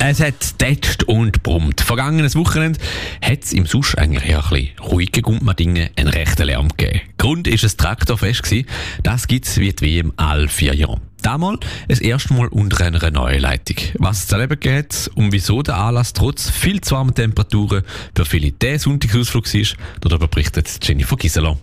Es hat tätscht und brummt. Vergangenes Wochenende hat es im Sonst eigentlich ein bisschen ruhige Gundmadingen einen rechten Lärm gegeben. Grund war ein Traktorfest. Das gibt es wie die WM alle 4 Jahre. Damals das erste Mal unter einer neuen Leitung. Was es zu erleben geht und wieso der Anlass trotz viel zu warmen Temperaturen für viele der Sonntagsausflug ist, darüber berichtet Jennifer Gisela.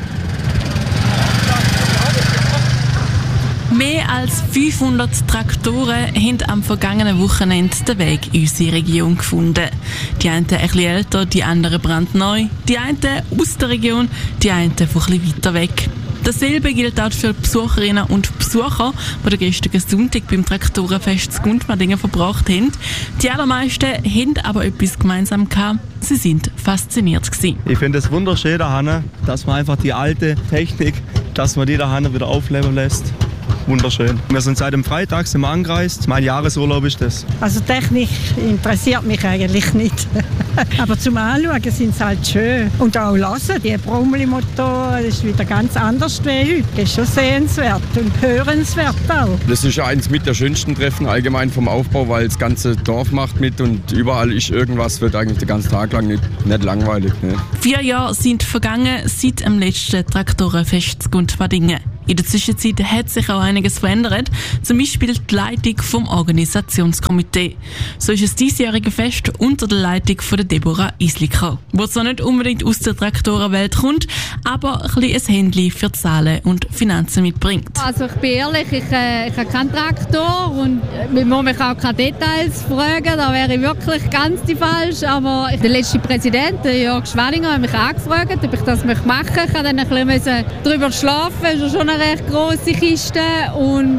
Mehr als 500 Traktoren haben am vergangenen Wochenende den Weg in unsere Region gefunden. Die einen ein bisschen älter, die anderen brandneu, die einen aus der Region, die einen von ein bisschen weiter weg. Dasselbe gilt auch für Besucherinnen und Besucher, die den gestrigen Sonntag beim Traktorenfest zu Gundmadingen verbracht haben. Die allermeisten haben aber etwas gemeinsam gehabt. Sie sind fasziniert gewesen. Ich finde es wunderschön daheim, dass man einfach die alte Technik, dass man die daheim wieder aufleben lässt. Wunderschön. Wir sind seit dem Freitag angereist. Mein Jahresurlaub ist das. Also Technik interessiert mich eigentlich nicht. Aber zum Anschauen sind sie halt schön. Und auch hören, die Brummelimotor, das ist wieder ganz anders wie heute. Das ist schon sehenswert und hörenswert auch. Das ist eines mit der schönsten Treffen allgemein vom Aufbau, weil das ganze Dorf macht mit und überall ist irgendwas, wird eigentlich den ganzen Tag lang nicht langweilig. Ne? 4 Jahre sind vergangen seit dem letzten Traktorenfest zu Gundmadingen. In der Zwischenzeit hat sich auch einiges verändert, zum Beispiel die Leitung vom Organisationskomitee. So ist es diesjährige Fest unter der Leitung von der Deborah Isliker, die zwar nicht unbedingt aus der Traktorenwelt kommt, aber ein bisschen ein Händchen für Zahlen und Finanzen mitbringt. Also ich bin ehrlich, ich habe keinen Traktor und man muss mich auch keine Details fragen, da wäre ich wirklich ganz die falsch. Aber der letzte Präsident, Jörg Schwadinger, hat mich angefragt, ob ich das machen möchte. Ich musste dann ein bisschen darüber schlafen, ist schon eine recht grosse Kiste und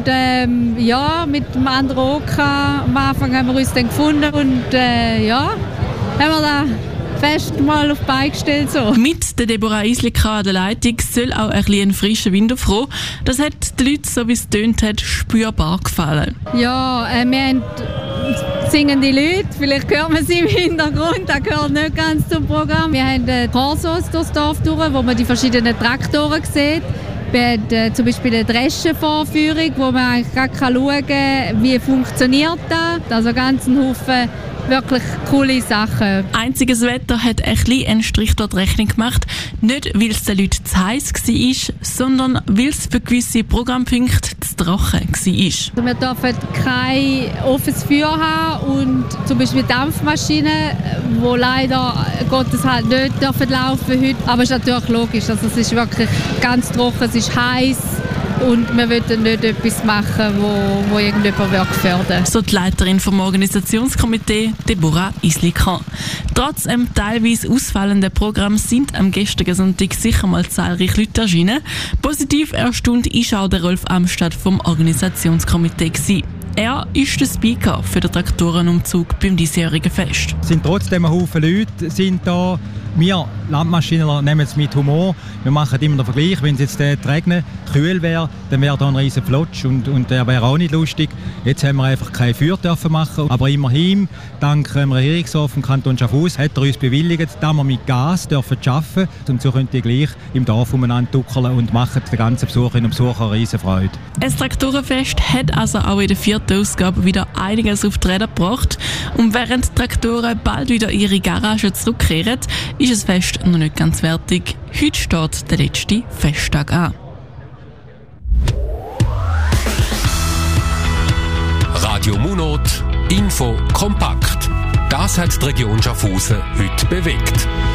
ja, mit dem anderen OK am Anfang haben wir uns dann gefunden und ja, haben wir da fest mal auf die Beine gestellt. So. Mit der Deborah Isliker an der Leitung soll auch ein bisschen ein frischer Wind aufkommen. Das hat den Leuten, so wie es tönt hat, spürbar gefallen. Ja, wir haben singende Leute, vielleicht hört man sie im Hintergrund, das gehört nicht ganz zum Programm. Wir haben Korsos durchs Dorf durch, wo man die verschiedenen Traktoren sieht. Wir haben zum Beispiel eine Dreschenvorführung, wo man eigentlich schauen kann, wie funktioniert das. Also ganz ein Haufen wirklich coole Sachen. Einziges Wetter hat ein bisschen einen Strich durch die Rechnung gemacht. Nicht, weil es den Leuten zu heiß war, sondern weil es für gewisse Programmpunkte zu trocken war. Wir dürfen kein offenes Feuer haben und zum Beispiel Dampfmaschinen, die leider Gottes halt nicht dürfen laufen heute. Aber es ist natürlich logisch, also es ist wirklich ganz trocken, es ist heiß. Und wir wollen nicht etwas machen, wo irgendjemand gefährden will. So die Leiterin vom Organisationskomitee, Deborah Isliker. Trotz einem teilweise ausfallenden Programm sind am gestrigen Sonntag sicher mal zahlreiche Leute erschienen. Positiv erstaunt war auch der Rolf Amstad vom Organisationskomitee gewesen. Er ist der Speaker für den Traktorenumzug beim diesjährigen Fest. Es sind trotzdem ein Haufen Leute sind da. Wir Landmaschiner nehmen es mit Humor. Wir machen immer den Vergleich. Wenn es jetzt regnet, kühl wäre, dann wäre da ein riesen Flotsch und der wäre auch nicht lustig. Jetzt haben wir einfach kein Feuer dürfen machen. Aber immerhin, dank dem Regierungsrat vom Kanton Schaffhausen, hat er uns bewilligt, dass wir mit Gas dürfen arbeiten. Und so könnt ihr gleich im Dorf umeinander duckeln und machen den ganzen Besucherinnen und Besuchern eine riesen Freude. Das Traktorenfest hat also auch in der 4. Ausgabe wieder einiges auf die Räder gebracht. Und während die Traktoren bald wieder in ihre Garage zurückkehren, ist das Fest noch nicht ganz fertig. Heute steht der letzte Festtag an. Radio Munot, Info kompakt. Das hat die Region Schaffhausen heute bewegt.